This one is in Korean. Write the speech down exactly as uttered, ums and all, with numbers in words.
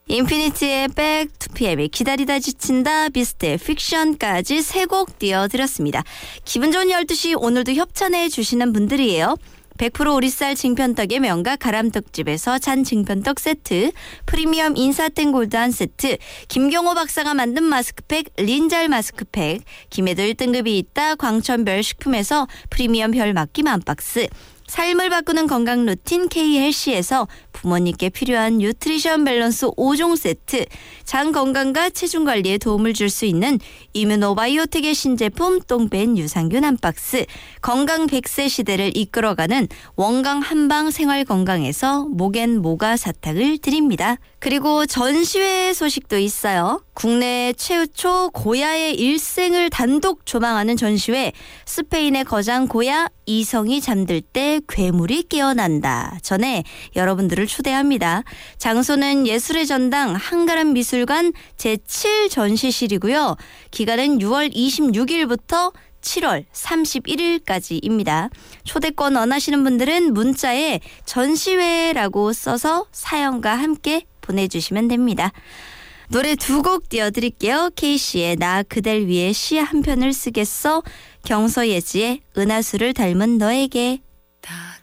인피니티의 백, 투피엠의 기다리다 지친다, 비스트의 픽션까지 세 곡 띄워드렸습니다. 기분 좋은 열두 시 오늘도 협찬해 주시는 분들이에요. 백 퍼센트 오리쌀 징편떡의 명가 가람떡집에서 잔 징편떡 세트, 프리미엄 인사땡 골드 한 세트, 김경호 박사가 만든 마스크팩 린잘 마스크팩, 김해도 일 등급이 있다 광천별 식품에서 프리미엄 별 맡김 한 박스, 삶을 바꾸는 건강 루틴 K헬시에서 부모님께 필요한 뉴트리션 밸런스 오 종 세트, 장 건강과 체중 관리에 도움을 줄 수 있는 이뮤노바이오텍의 신제품 똥벤 유산균 한 박스, 건강 백 세 시대를 이끌어가는 원강 한방 생활건강에서 목엔 모가 사탕을 드립니다. 그리고 전시회 소식도 있어요. 국내 최초 고야의 일생을 단독 조망하는 전시회, 스페인의 거장 고야 이성이 잠들 때 괴물이 깨어난다 전에 여러분들을 초대합니다. 장소는 예술의 전당 한가람 미술관 제칠 전시실이고요. 기간은 유월 이십육일부터 칠월 삼십일일까지입니다. 초대권 원하시는 분들은 문자에 전시회라고 써서 사연과 함께 보내주시면 됩니다. 노래 두 곡 띄워드릴게요. K씨의 나 그댈 위해 시 한 편을 쓰겠어, 경서예지의 은하수를 닮은 너에게.